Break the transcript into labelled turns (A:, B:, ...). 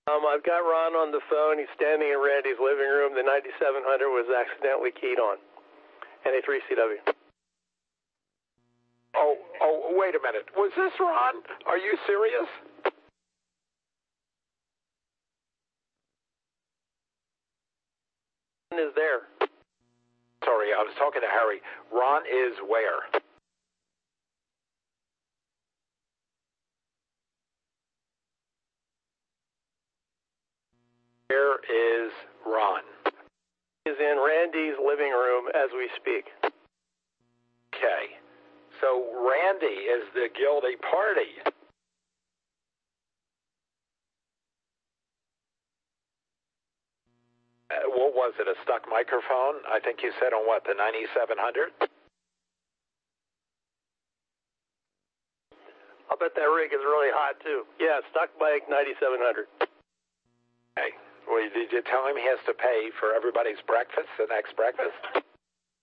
A: I've got Ron on the phone. He's standing in Randy's living room. The 9700 was accidentally keyed on. NA3CW.
B: Oh, wait a minute. Was this Ron? Are you serious?
A: Ron is there.
B: Sorry, I was talking to Harry. Ron is where? Where is Ron?
A: He's in Randy's living room as we speak.
B: Okay. So Randy is the guilty party. What was it, a stuck microphone? I think you said on what, the 9700?
A: I'll bet that rig is really hot, too. Yeah, stuck mic 9700.
B: Okay. Well, did you tell him he has to pay for everybody's breakfast, the next breakfast?